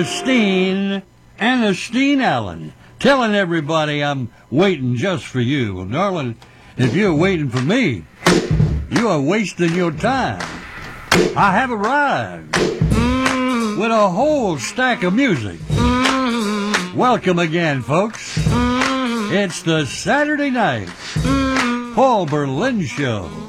Steen, Ernestine Allen, telling everybody I'm waiting just for you. Well, darling, if you're waiting for me, you are wasting your time. I have arrived with a whole stack of music. Welcome again, folks. It's the Saturday night Paul Berlin Show.